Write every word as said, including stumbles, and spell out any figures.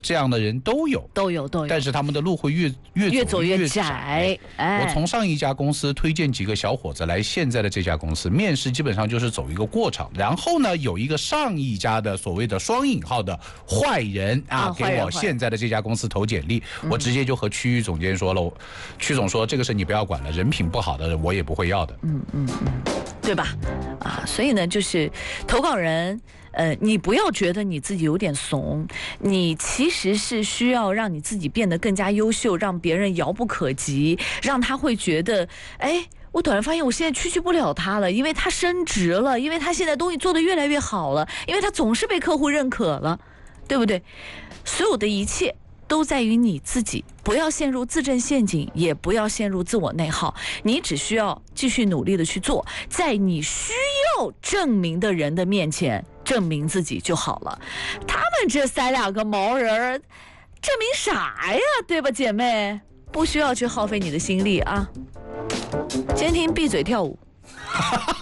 这样的人都有， 都有都有， 但是他们的路会越越越走越窄。 窄。哎， 我从上一家公司推荐几个小伙子来现在的这家公司面试，基本上就是走一个过场。然后呢，有一个上一家的所谓的双引号的坏人啊， 啊给我现在的这家公司投简历，我直接就和区域总监说了，区总说这个事你不要管了，人品不好的人我也不会要的。 嗯嗯嗯，对吧？啊，所以呢，就是投稿人。呃，你不要觉得你自己有点怂，你其实是需要让你自己变得更加优秀，让别人遥不可及，让他会觉得，哎，我突然发现我现在区区不了他了，因为他升职了，因为他现在东西做得越来越好了，因为他总是被客户认可了，对不对？所有的一切都在于你自己，不要陷入自证陷阱，也不要陷入自我内耗，你只需要继续努力的去做，在你需要证明的人的面前证明自己就好了。他们这三两个毛人证明啥呀，对吧，姐妹？不需要去耗费你的心力啊。今天听闭嘴跳舞